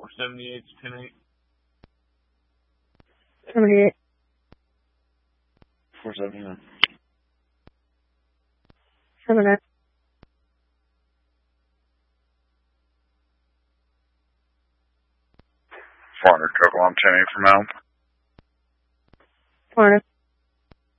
478 10-8. 78. 479. 79. Four hundred Coco, I'm 10-8 from Elm. 400.